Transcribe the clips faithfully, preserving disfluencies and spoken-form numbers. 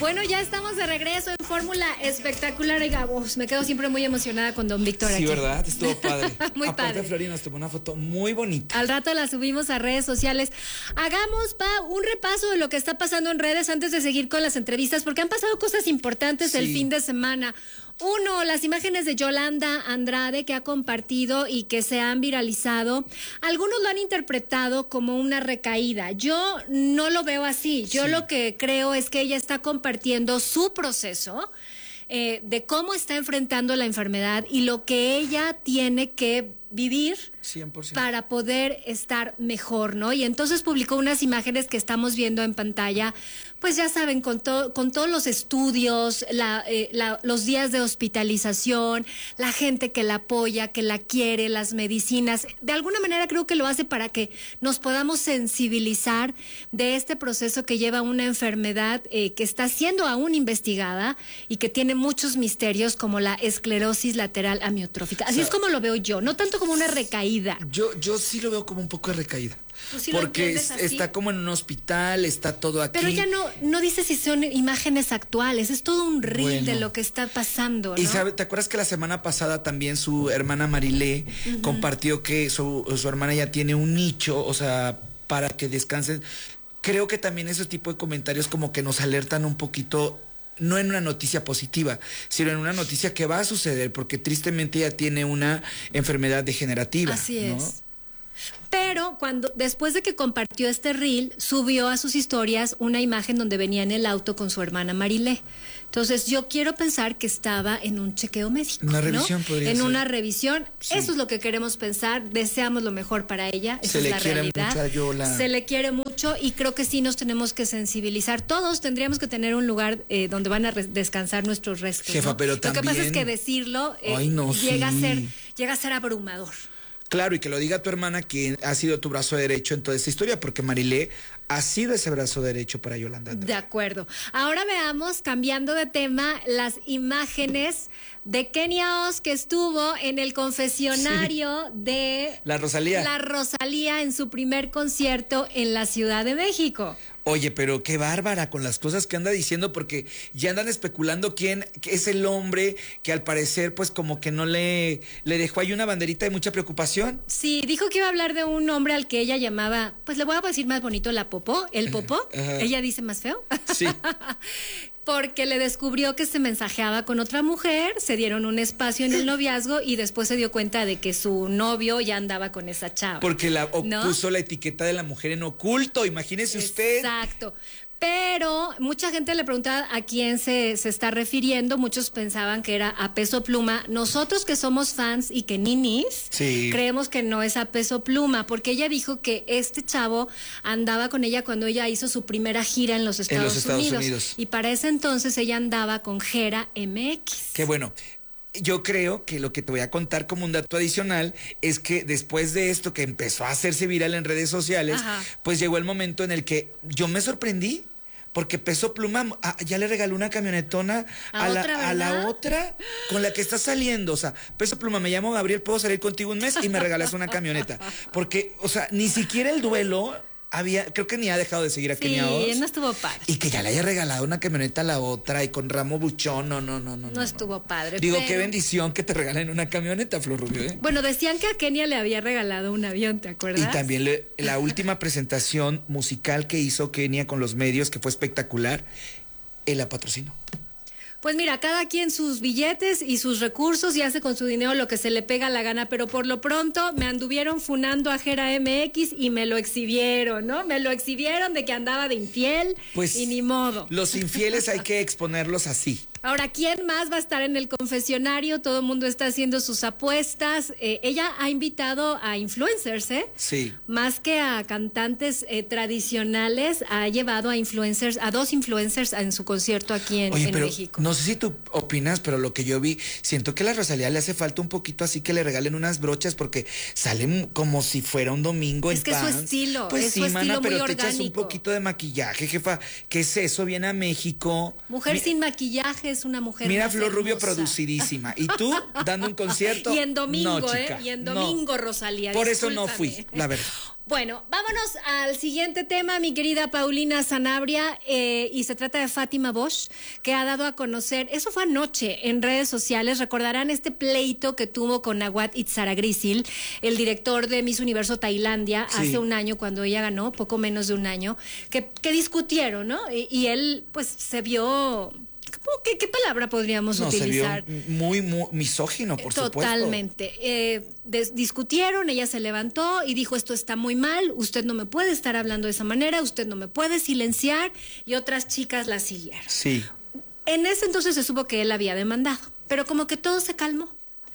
Bueno, ya estamos de regreso en Fórmula Espectacular y Gabos. Me quedo siempre muy emocionada con don Víctor sí, aquí. Sí, ¿verdad? Estuvo padre. Muy Aparte, padre. Flori nos tomó una foto muy bonita. Al rato la subimos a redes sociales. Hagamos, Pa, un repaso de lo que está pasando en redes antes de seguir con las entrevistas, porque han pasado cosas importantes sí. el fin de semana. Uno, las imágenes de Yolanda Andrade que ha compartido y que se han viralizado. Algunos lo han interpretado como una recaída. Yo no lo veo así. Yo sí. lo que creo es que ella está compartiendo su proceso eh, de cómo está enfrentando la enfermedad y lo que ella tiene que vivir cien por ciento para poder estar mejor, ¿no? Y entonces publicó unas imágenes que estamos viendo en pantalla, pues ya saben, con, to con todos los estudios, la, eh, la, los días de hospitalización, la gente que la apoya, que la quiere, las medicinas. De alguna manera creo que lo hace para que nos podamos sensibilizar de este proceso que lleva una enfermedad eh, que está siendo aún investigada y que tiene muchos misterios, como la esclerosis lateral amiotrófica. Así o sea, es como lo veo yo, no tanto como una recaída. Yo, yo sí lo veo como un poco de recaída. ¿Sí porque es, está como en un hospital, está todo aquí. Pero ella no, no dice si son imágenes actuales, es todo un reel bueno. de lo que está pasando, ¿no? Y sabe, ¿te acuerdas que la semana pasada también su hermana Marilé uh-huh. compartió que su, su hermana ya tiene un nicho, o sea, para que descansen? Creo que también ese tipo de comentarios como que nos alertan un poquito, no en una noticia positiva, sino en una noticia que va a suceder, porque tristemente ella tiene una enfermedad degenerativa. Así ¿no? es. Pero cuando después de que compartió este reel, subió a sus historias una imagen donde venía en el auto con su hermana Marilé. Entonces yo quiero pensar que estaba en un chequeo médico. Una revisión ¿no? podría En ser. una revisión. Sí. Eso es lo que queremos pensar. Deseamos lo mejor para ella. Esa Se es le la quiere realidad. mucho a Yola. Se le quiere mucho y creo que sí nos tenemos que sensibilizar. Todos tendríamos que tener un lugar eh, donde van a descansar nuestros restos. Jefa, ¿no? pero lo también. Lo que pasa es que decirlo eh, Ay, no, llega sí. a ser llega a ser abrumador. Claro, y que lo diga tu hermana, que ha sido tu brazo derecho en toda esta historia, porque Marilé ha sido ese brazo derecho para Yolanda Andrade. De acuerdo. Ahora veamos, cambiando de tema, las imágenes de Kenia Oz, que estuvo en el confesionario sí. de la Rosalía. La Rosalía en su primer concierto en la Ciudad de México. Oye, pero qué bárbara con las cosas que anda diciendo, porque ya andan especulando quién es el hombre que al parecer pues como que no le, le dejó ahí una banderita de mucha preocupación. Sí, dijo que iba a hablar de un hombre al que ella llamaba, pues le voy a decir más bonito, la popó, el popó. Uh, uh, ella dice más feo. Sí. Porque le descubrió que se mensajeaba con otra mujer, se dieron un espacio en el noviazgo y después se dio cuenta de que su novio ya andaba con esa chava. Porque la, ¿no? puso la etiqueta de la mujer en oculto, imagínese usted. Exacto. Pero mucha gente le preguntaba a quién se, se está refiriendo. Muchos pensaban que era a Peso Pluma. Nosotros que somos fans y que ninis, sí. creemos que no es a Peso Pluma, porque ella dijo que este chavo andaba con ella cuando ella hizo su primera gira en los Estados, en los Estados Unidos. Unidos. Y para ese entonces ella andaba con Gera M X. Qué bueno. Yo creo que lo que te voy a contar como un dato adicional es que después de esto que empezó a hacerse viral en redes sociales, Ajá. pues llegó el momento en el que yo me sorprendí. Porque Peso Pluma ah, ya le regaló una camionetona a, a, la, otra, a la otra con la que está saliendo. O sea, Peso Pluma, me llamo Gabriel, puedo salir contigo un mes y me regalas una camioneta. Porque, o sea, ni siquiera el duelo había, creo que ni ha dejado de seguir a sí, Kenia Oz. Sí, no estuvo padre. Y que ya le haya regalado una camioneta a la otra y con ramo buchón, no, no, no, no. No, no estuvo padre. Digo, pero... qué bendición que te regalen una camioneta, Flor Rubio, ¿eh? Bueno, decían que a Kenia le había regalado un avión, ¿te acuerdas? Y también le, la última presentación musical que hizo Kenia con los medios, que fue espectacular, él la patrocinó. Pues mira, cada quien sus billetes y sus recursos y hace con su dinero lo que se le pega la gana, pero por lo pronto me anduvieron funando a Gera M X y me lo exhibieron, ¿no? Me lo exhibieron de que andaba de infiel pues, y ni modo. Los infieles hay que exponerlos así. Ahora, ¿quién más va a estar en el confesionario? Todo el mundo está haciendo sus apuestas. Eh, ella ha invitado a influencers, ¿eh? Sí. Más que a cantantes eh, tradicionales, ha llevado a influencers, a dos influencers en su concierto aquí en, Oye, en pero México. No sé si tú opinas, pero lo que yo vi, siento que a la Rosalía le hace falta un poquito así que le regalen unas brochas porque salen como si fuera un domingo es en que es su pants. estilo, pues es sí, su mana, estilo pero muy te orgánico. echas un poquito de maquillaje, jefa. ¿Qué es eso? Viene a México. Mujer Mi... sin maquillaje, es una mujer Mira, más Flor Rubio hermosa. producidísima. Y tú dando un concierto. Y en domingo, no, ¿eh? chica, Y en no. domingo, Rosalía. Por eso no discúlpame. fui, la verdad. Bueno, vámonos al siguiente tema, mi querida Paulina Sanabria, eh, y se trata de Fátima Bosch, que ha dado a conocer, eso fue anoche en redes sociales, recordarán este pleito que tuvo con Nawat Itzaragrisil, el director de Miss Universo Tailandia, Sí. hace un año cuando ella ganó, poco menos de un año, que, que discutieron, ¿no? Y, y él, pues, se vio... ¿Qué, ¿Qué palabra podríamos No, utilizar? se vio muy, muy misógino, por Totalmente. supuesto. Eh, des- discutieron, ella se levantó y dijo, esto está muy mal, usted no me puede estar hablando de esa manera, usted no me puede silenciar, y otras chicas la siguieron. Sí. En ese entonces se supo que él había demandado, pero como que todo se calmó.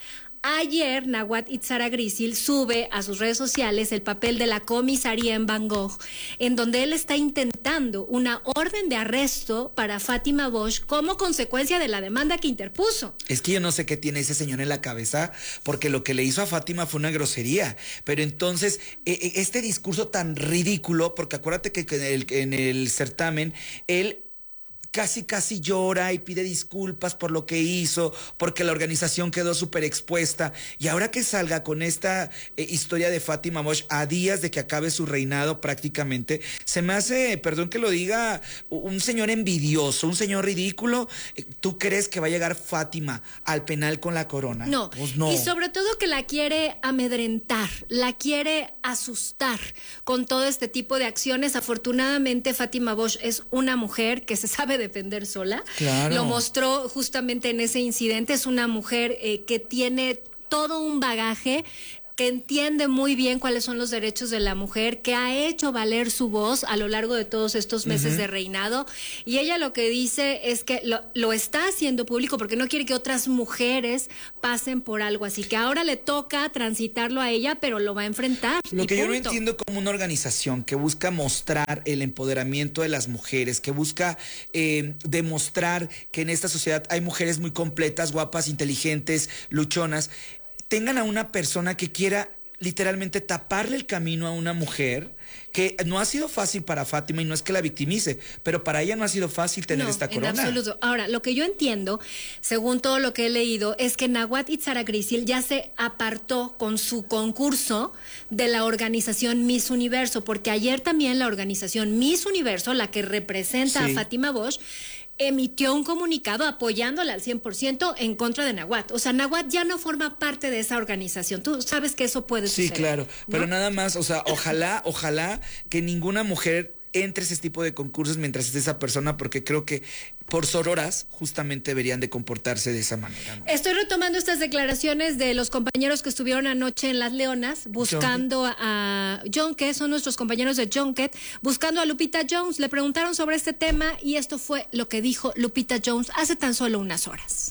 Ayer, Nawat Itzaragrisil sube a sus redes sociales el papel de la comisaría en Bangkok, en donde él está intentando una orden de arresto para Fátima Bosch como consecuencia de la demanda que interpuso. Es que yo no sé qué tiene ese señor en la cabeza, porque lo que le hizo a Fátima fue una grosería. Pero entonces, eh, este discurso tan ridículo, porque acuérdate que en el, en el certamen, él casi casi llora y pide disculpas por lo que hizo, porque la organización quedó súper expuesta. Y ahora que salga con esta eh, historia de Fátima Bosch a días de que acabe su reinado prácticamente, se me hace, perdón que lo diga, un señor envidioso, un señor ridículo. ¿Tú crees que va a llegar Fátima al penal con la corona? No. Pues no. Y sobre todo que la quiere amedrentar, la quiere asustar con todo este tipo de acciones. Afortunadamente, Fátima Bosch es una mujer que se sabe defender sola. Claro. Lo mostró justamente en ese incidente. Es una mujer eh, que tiene todo un bagaje, que entiende muy bien cuáles son los derechos de la mujer, que ha hecho valer su voz a lo largo de todos estos meses uh-huh. de reinado. Y ella lo que dice es que lo, lo está haciendo público porque no quiere que otras mujeres pasen por algo así, que ahora le toca transitarlo a ella, pero lo va a enfrentar. Lo que punto. yo no entiendo como una organización que busca mostrar el empoderamiento de las mujeres, que busca eh, demostrar que en esta sociedad hay mujeres muy completas, guapas, inteligentes, luchonas, tengan a una persona que quiera literalmente taparle el camino a una mujer, que no ha sido fácil para Fátima, y no es que la victimice, pero para ella no ha sido fácil tener no, esta corona. En absoluto. Ahora, lo que yo entiendo, según todo lo que he leído, es que Nawat Itzaragrisil ya se apartó con su concurso de la organización Miss Universo, porque ayer también la organización Miss Universo, la que representa sí. a Fátima Bosch, emitió un comunicado apoyándola al cien por ciento en contra de Nawat. O sea, Nawat ya no forma parte de esa organización. Tú sabes que eso puede sí, suceder. Sí, claro. ¿no? Pero nada más, o sea, ojalá, ojalá que ninguna mujer entre ese tipo de concursos mientras esté esa persona, porque creo que por sororas justamente deberían de comportarse de esa manera, ¿no? Estoy retomando estas declaraciones de los compañeros que estuvieron anoche en Las Leonas buscando Junket. a Junket, son nuestros compañeros de Junket, buscando a Lupita Jones. Le preguntaron sobre este tema y esto fue lo que dijo Lupita Jones hace tan solo unas horas.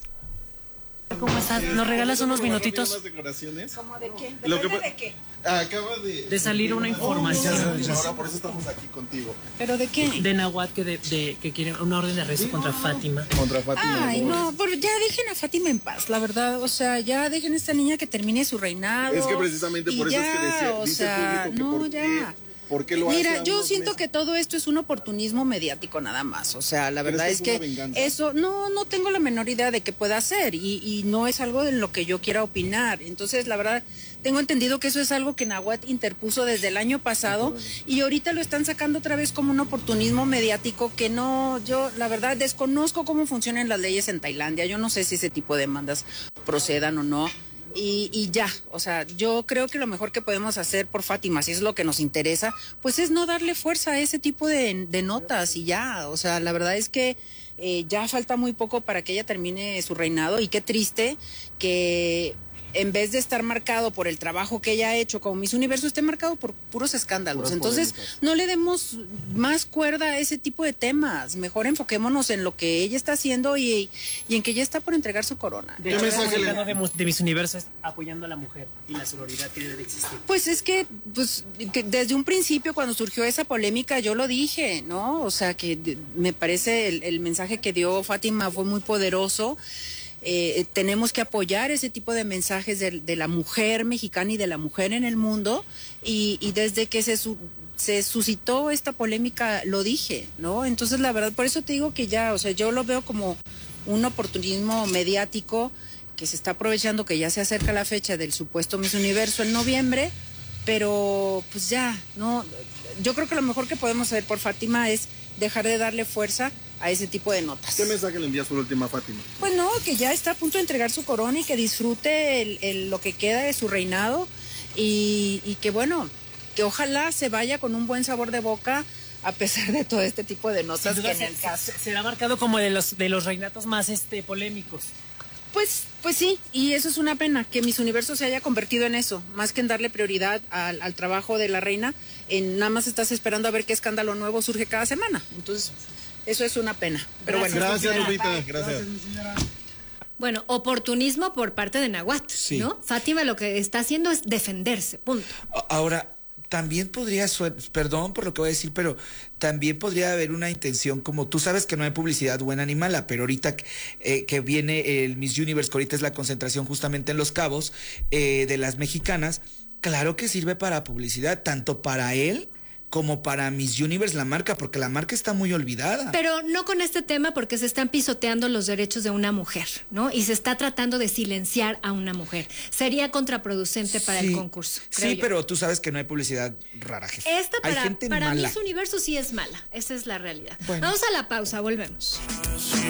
¿Cómo estás? ¿Nos regalas unos minutitos? ¿Unas declaraciones? ¿Cómo de qué? Lo que, ¿De qué? Acaba de... De salir una información. Oh, ahora por eso estamos aquí contigo. ¿Pero de qué? De Nawat que, de, de, que quiere una orden de arresto contra Fátima. Contra Fátima. Ay, no, pero ya dejen a Fátima en paz, la verdad. O sea, ya dejen a esta niña que termine su reinado. Es que precisamente por eso ya, es que decía, o dice sea, el público que no, por ya. qué... ¿Por qué lo Mira, hace yo siento meses? que todo esto es un oportunismo mediático nada más. O sea, la verdad es, es que, que que eso no no tengo la menor idea de qué pueda ser y, y no es algo en lo que yo quiera opinar. Entonces, la verdad, tengo entendido que eso es algo que Nawat interpuso desde el año pasado y ahorita lo están sacando otra vez como un oportunismo mediático que no, yo la verdad desconozco cómo funcionan las leyes en Tailandia. Yo no sé si ese tipo de demandas procedan o no. Y, y ya, o sea, yo creo que lo mejor que podemos hacer por Fátima, si es lo que nos interesa, pues es no darle fuerza a ese tipo de, de notas y ya, o sea, la verdad es que eh, ya falta muy poco para que ella termine su reinado y qué triste que en vez de estar marcado por el trabajo que ella ha hecho como Miss Universo, esté marcado por puros escándalos. Puras Entonces, polémicas. No le demos más cuerda a ese tipo de temas. Mejor enfoquémonos en lo que ella está haciendo y, y en que ya está por entregar su corona. De hecho, el de, de Miss Universo es apoyando a la mujer y la sororidad que debe de existir. Pues es que, pues, que desde un principio, cuando surgió esa polémica, yo lo dije, ¿no? O sea, que de, me parece el, el mensaje que dio Fátima fue muy poderoso. Eh, tenemos que apoyar ese tipo de mensajes de, de la mujer mexicana y de la mujer en el mundo y, y desde que se su, se suscitó esta polémica, lo dije, ¿no? Entonces, la verdad, por eso te digo que ya, o sea, yo lo veo como un oportunismo mediático que se está aprovechando, que ya se acerca la fecha del supuesto Miss Universo en noviembre, pero pues ya, ¿no? Yo creo que lo mejor que podemos hacer por Fátima es dejar de darle fuerza a ese tipo de notas. ¿Qué mensaje le envías por última a Fátima? Pues no, que ya está a punto de entregar su corona y que disfrute el, el, lo que queda de su reinado y, y que bueno, que ojalá se vaya con un buen sabor de boca a pesar de todo este tipo de notas. Sin duda, que en el se, caso. se, será marcado como de los de los reinatos más este polémicos. Pues, pues sí, y eso es una pena, que Miss Universo se haya convertido en eso, más que en darle prioridad al, al trabajo de la reina, en nada más estás esperando a ver qué escándalo nuevo surge cada semana. Entonces, eso es una pena. Pero bueno. Gracias, Lupita. Gracias. Bueno, oportunismo por parte de Nahuatl, Sí. ¿no? Fátima lo que está haciendo es defenderse, punto. Ahora, también podría, perdón por lo que voy a decir, pero también podría haber una intención, como tú sabes que no hay publicidad buena ni mala, pero ahorita eh, que viene el Miss Universe, que ahorita es la concentración justamente en Los Cabos, eh, de las mexicanas, claro que sirve para publicidad, tanto para él como para Miss Universe, la marca, porque la marca está muy olvidada. Pero no con este tema porque se están pisoteando los derechos de una mujer, ¿no? Y se está tratando de silenciar a una mujer. Sería contraproducente para Sí, el concurso. creo Sí, yo. pero tú sabes que no hay publicidad rara, jefe. Esta hay para, gente para mala. Miss Universo sí es mala. Esa es la realidad. Bueno. Vamos a la pausa, volvemos.